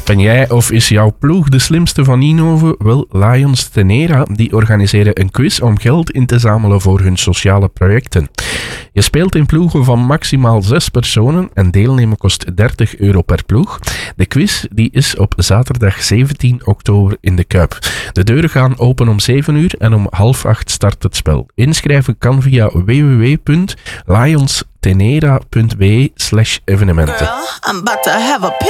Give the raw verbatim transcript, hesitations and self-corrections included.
Ben jij of is jouw ploeg de slimste van Inoven? Wel, Lions Tenera die organiseren een quiz om geld in te zamelen voor hun sociale projecten. Je speelt in ploegen van maximaal zes personen en deelnemen kost dertig euro per ploeg. De quiz die is op zaterdag zeventien oktober in de Kuip. De deuren gaan open om zeven uur en om half acht start het spel. Inschrijven kan via w w w punt lions tenera punt b e slash evenementen.